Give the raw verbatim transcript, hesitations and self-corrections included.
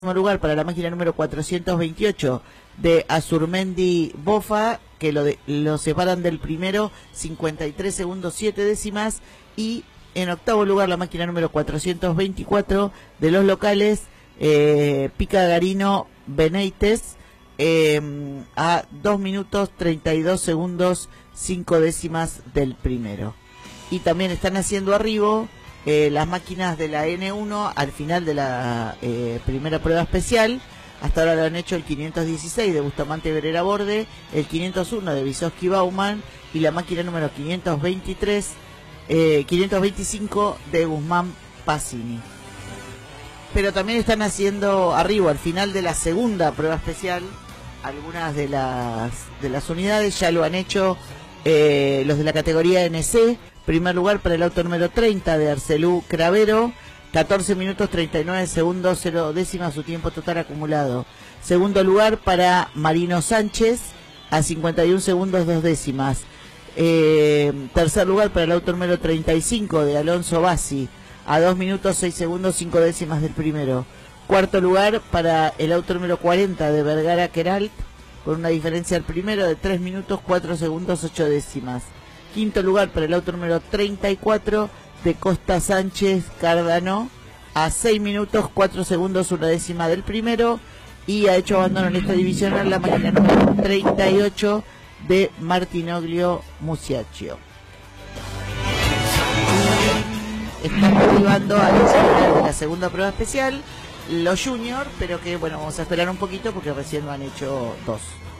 Lugar para la máquina número cuatrocientos veintiocho de Azurmendi Bofa, que lo, de, lo separan del primero cincuenta y tres segundos siete décimas, y en octavo lugar la máquina número cuatrocientos veinticuatro de los locales, eh, Pica Garino Benítez, eh, a dos minutos treinta y dos segundos cinco décimas del primero. Y también están haciendo arribo Eh, las máquinas de la N uno al final de la eh, primera prueba especial. Hasta ahora lo han hecho el quinientos dieciséis de Bustamante Berera Borde, el quinientos uno de Vysotsky Bauman y la máquina número quinientos veintitrés, eh, quinientos veinticinco de Guzmán Pacini. Pero también están haciendo arriba al final de la segunda prueba especial. Algunas de las de las unidades ya lo han hecho eh, los de la categoría N C. Primer lugar para el auto número treinta de Arcelú Cravero, catorce minutos treinta y nueve segundos cero décimas su tiempo total acumulado. Segundo lugar para Marino Sánchez, a cincuenta y un segundos dos décimas. Eh, tercer lugar para el auto número treinta y cinco de Alonso Bassi, a dos minutos seis segundos cinco décimas del primero. Cuarto lugar para el auto número cuarenta de Vergara Queralt, con una diferencia al primero de tres minutos cuatro segundos ocho décimas. Quinto lugar para el auto número treinta y cuatro de Costa Sánchez Cardano, a seis minutos cuatro segundos una décima del primero. Y ha hecho abandono en esta divisional la máquina número treinta y ocho de Martinoglio Musiaccio. Están arribando a la final de la segunda prueba especial los juniors, pero que bueno, vamos a esperar un poquito porque recién lo han hecho dos.